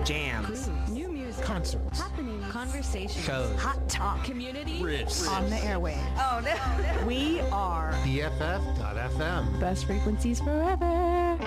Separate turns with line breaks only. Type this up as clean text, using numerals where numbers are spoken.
Jams.
New music.
Concerts.
Happening. Conversation.
Shows.
Hot talk. Community.
Riffs.
On the airwaves.
Oh, no.
We are
BFF.FM.
best frequencies forever.